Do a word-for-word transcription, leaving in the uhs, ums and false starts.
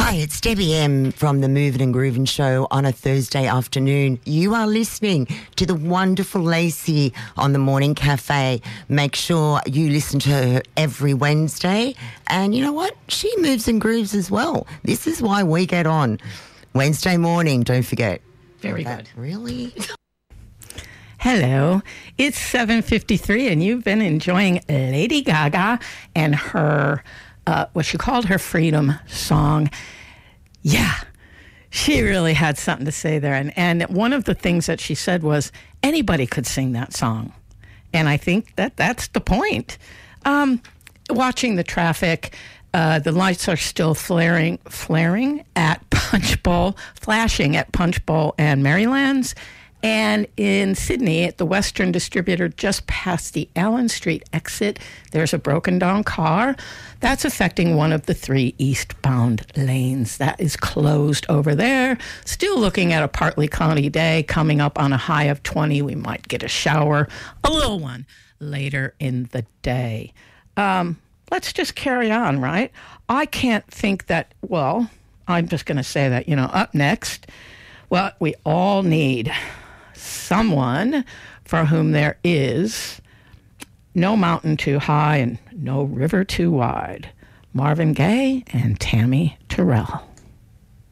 Hi, it's Debbie M from the Movin' and Groovin' Show on a Thursday afternoon. You are listening to the wonderful Lacey on the Morning Cafe. Make sure you listen to her every Wednesday. And you know what? She moves and grooves as well. This is why we get on. Wednesday morning, don't forget. Very That- good. Really? Hello, it's seven fifty-three, and you've been enjoying Lady Gaga and her, uh, what she called her Freedom song. Yeah, she really had something to say there. And, and one of the things that she said was anybody could sing that song. And I think that that's the point. Um, watching the traffic, uh, the lights are still flaring, flaring at Punch Bowl, flashing at Punch Bowl and Marylands. And in Sydney, at the Western Distributor, just past the Allen Street exit, there's a broken down car. That's affecting one of the three eastbound lanes. That is closed over there. Still looking at a partly cloudy day, coming up on a high of twenty. We might get a shower, a little one, later in the day. Um, let's just carry on, right? I can't think that, well, I'm just going to say that, you know, up next, well, we all need someone for whom there is no mountain too high and no river too wide. Marvin Gaye and Tammy Terrell.